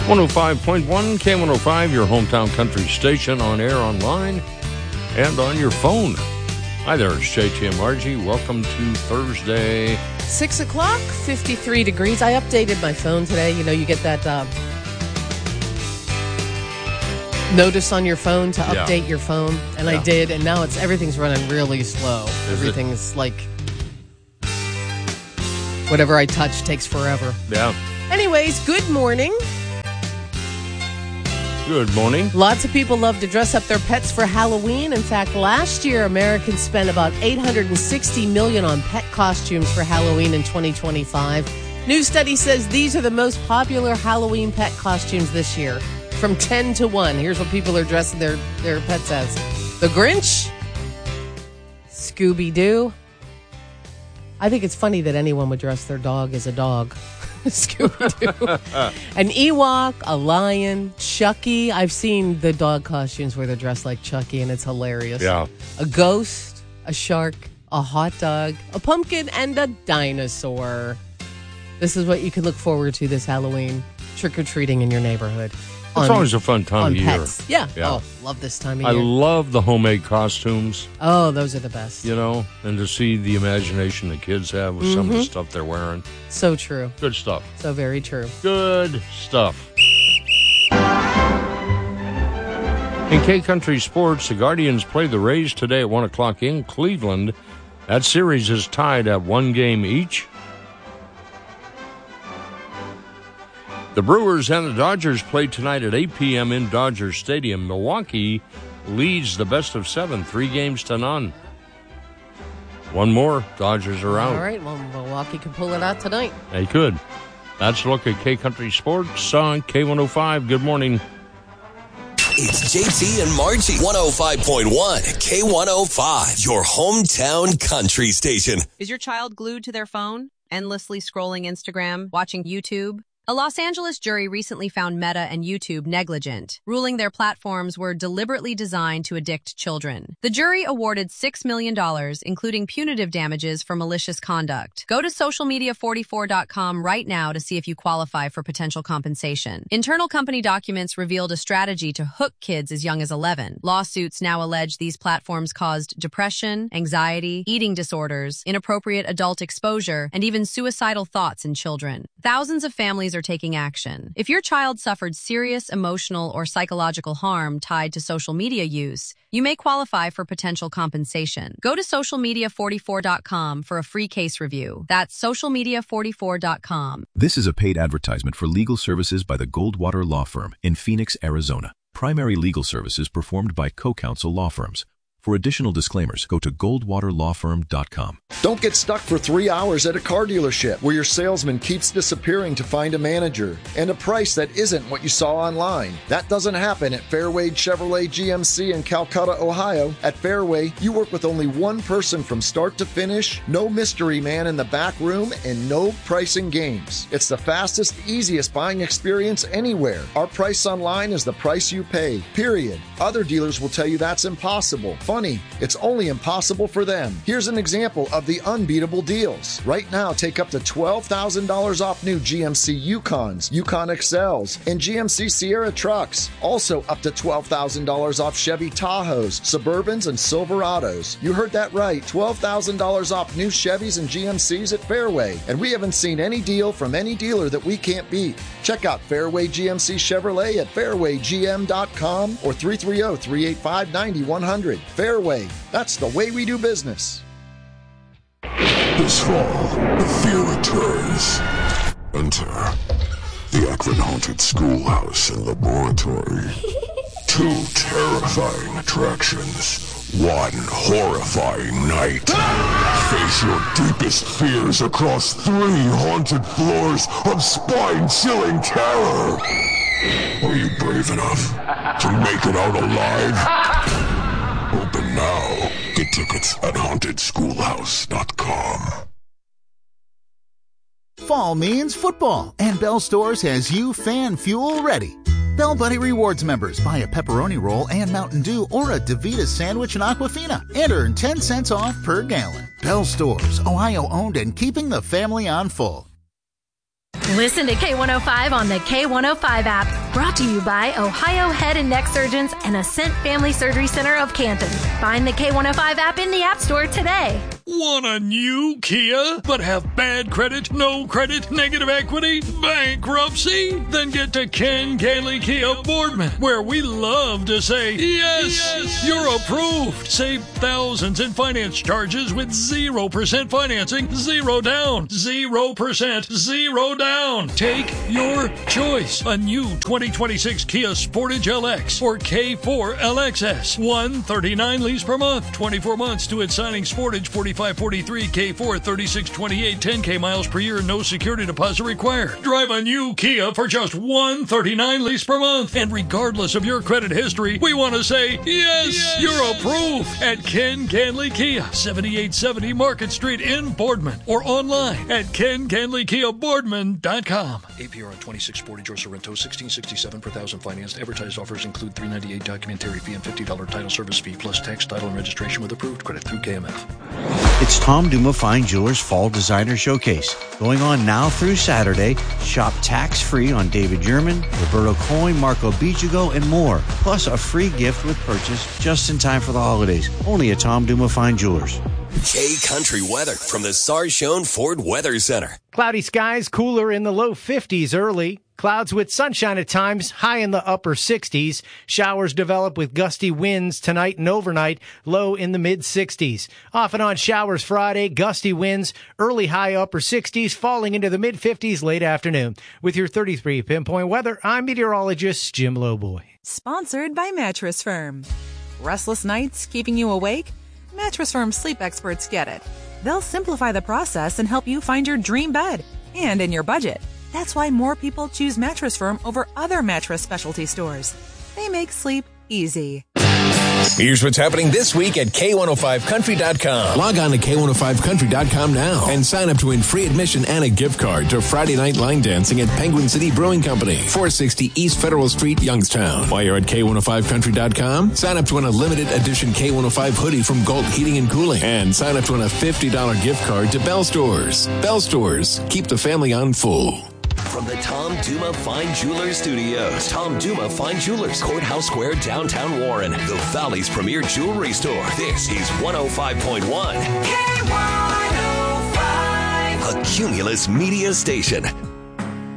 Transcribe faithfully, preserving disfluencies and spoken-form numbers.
one oh five point one, K one oh five, your hometown country station, on air, online, and on your phone. Hi there, it's J T and Margie. Welcome to Thursday. Six o'clock, fifty-three degrees. I updated my phone today. You know, you get that uh, notice on your phone to Yeah. update your phone, and Yeah. I did, and now it's everything's running really slow. Is Everything's like whatever I touch takes forever. Yeah. Anyways, good morning. Good morning. Lots of people love to dress up their pets for Halloween. In fact, last year, Americans spent about eight hundred sixty million dollars on pet costumes for Halloween in twenty twenty-five. New study says these are the most popular Halloween pet costumes this year, from ten to one. Here's what people are dressing their, their pets as. The Grinch, Scooby-Doo. I think it's funny that anyone would dress their dog as a dog. Scooby-Doo. An Ewok, a lion, Chucky. I've seen the dog costumes where they're dressed like Chucky, and it's hilarious. Yeah. A ghost, a shark, a hot dog, a pumpkin, and a dinosaur. This is what you can look forward to this Halloween. Trick-or-treating in your neighborhood. It's on, always a fun time on of pets. year. Yeah. Yeah. Oh, love this time of I year. love the homemade costumes, Oh, those are the best. you know, and to see the imagination the kids have with some of the stuff they're wearing. So true. Good stuff. So very true. Good stuff. In K-Country Sports, the Guardians play the Rays today at one o'clock in Cleveland. That series is tied at one game each. The Brewers and the Dodgers play tonight at eight p.m. in Dodger Stadium. Milwaukee leads the best of seven, three games to none. One more, Dodgers are out. All right, well, Milwaukee can pull it out tonight. They could. That's a look at K-Country Sports on K one oh five. Good morning. It's J T and Margie, one oh five point one, K one oh five, your hometown country station. Is your child glued to their phone, endlessly scrolling Instagram, watching YouTube? A Los Angeles jury recently found Meta and YouTube negligent, ruling their platforms were deliberately designed to addict children. The jury awarded six million dollars, including punitive damages for malicious conduct. Go to social media forty-four dot com right now to see if you qualify for potential compensation. Internal company documents revealed a strategy to hook kids as young as eleven. Lawsuits now allege these platforms caused depression, anxiety, eating disorders, inappropriate adult exposure, and even suicidal thoughts in children. Thousands of families are taking action. If your child suffered serious emotional or psychological harm tied to social media use, you may qualify for potential compensation. Go to social media forty-four dot com for a free case review. That's social media forty-four dot com. This is a paid advertisement for legal services by the Goldwater Law Firm in Phoenix, Arizona. Primary legal services performed by co-counsel law firms. For additional disclaimers, go to goldwater law firm dot com. Don't get stuck for three hours at a car dealership where your salesman keeps disappearing to find a manager and a price that isn't what you saw online. That doesn't happen at Fairway Chevrolet G M C in Calcutta, Ohio. At Fairway, you work with only one person from start to finish, no mystery man in the back room, and no pricing games. It's the fastest, easiest buying experience anywhere. Our price online is the price you pay, period. Other dealers will tell you that's impossible. Funny, it's only impossible for them. Here's an example of the unbeatable deals. Right now, take up to twelve thousand dollars off new G M C Yukons, Yukon X Ls, and G M C Sierra trucks. Also up to twelve thousand dollars off Chevy Tahoes, Suburbans, and Silverados. You heard that right, twelve thousand dollars off new Chevys and G M Cs at Fairway. And we haven't seen any deal from any dealer that we can't beat. Check out Fairway G M C Chevrolet at fairway g m dot com or three three zero, three eight five, nine one zero zero. Fairway, that's the way we do business. This fall, the fear returns. Enter the Akron Haunted Schoolhouse and Laboratory. Two terrifying attractions, one horrifying night. Face your deepest fears across three haunted floors of spine-chilling terror. Are you brave enough to make it out alive? Open now. Get tickets at haunted schoolhouse dot com. Fall means football, and Bell Stores has you fan fuel ready. Bell Buddy Rewards members buy a pepperoni roll and Mountain Dew or a DeVita sandwich and Aquafina and earn ten cents off per gallon. Bell Stores, Ohio owned and keeping the family on full. Listen to K one oh five on the K one oh five app. Brought to you by Ohio Head and Neck Surgeons and Ascent Family Surgery Center of Canton. Find the K one oh five app in the App Store today. Want a new Kia, but have bad credit, no credit, negative equity, bankruptcy? Then get to Ken Ganley Kia Boardman, where we love to say, yes, yes, you're approved. Save thousands in finance charges with zero percent financing, zero down, zero percent, zero down. Take your choice. A new twenty twenty-six Kia Sportage L X or K four L X S. one thirty-nine lease per month, twenty-four months to its signing. Sportage forty-five forty-three, K four thirty-six twenty-eight, ten K miles per year, no security deposit required. Drive a new Kia for just one thirty-nine lease per month. And regardless of your credit history, we want to say, yes, yes, you're approved at Ken Ganley Kia, seventy-eight seventy Market Street in Boardman, or online at ken ganley kia boardman dot com. A P R on twenty-six Sportage or Sorrento, sixteen sixty-seven per thousand financed. Advertised offers include three ninety-eight documentary fee and fifty dollars title service fee plus tax, title, and registration with approved credit through K M F. It's Tom Duma Fine Jewelers Fall Designer Showcase. Going on now through Saturday. Shop tax-free on David Yurman, Roberto Coin, Marco Bijago, and more. Plus a free gift with purchase just in time for the holidays. Only at Tom Duma Fine Jewelers. K Country weather from the Sarshone Ford Weather Center. Cloudy skies, cooler in the low fifties early. Clouds with sunshine at times, high in the upper sixties. Showers develop with gusty winds tonight and overnight, low in the mid-sixties. Off and on showers Friday, gusty winds, early high upper sixties, falling into the mid-fifties late afternoon. With your thirty-three Pinpoint Weather, I'm meteorologist Jim Lowboy. Sponsored by Mattress Firm. Restless nights keeping you awake? Mattress Firm sleep experts get it. They'll simplify the process and help you find your dream bed, and in your budget. That's why more people choose Mattress Firm over other mattress specialty stores. They make sleep easy. Here's what's happening this week at K one oh five country dot com. Log on to K one oh five country dot com now and sign up to win free admission and a gift card to Friday night line dancing at Penguin City Brewing Company, four sixty East Federal Street, Youngstown. While you're at K one oh five country dot com, sign up to win a limited edition K one oh five hoodie from Galt Heating and Cooling and sign up to win a fifty dollars gift card to Bell Stores. Bell Stores, keep the family on full. From the Tom Duma Fine Jewelers Studios, Tom Duma Fine Jewelers, Courthouse Square, downtown Warren, the Valley's premier jewelry store. This is one oh five point one. K one oh five. A Cumulus Media Station.